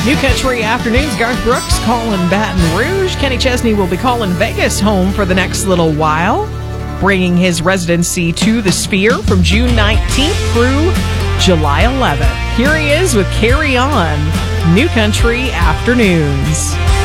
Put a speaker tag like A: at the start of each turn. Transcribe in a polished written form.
A: New Country Afternoons, Garth Brooks calling Baton Rouge. Kenny Chesney will be calling Vegas home for the next little while, bringing his residency to the Sphere from June 19th through July 11th. Here he is with Carry On, New Country Afternoons.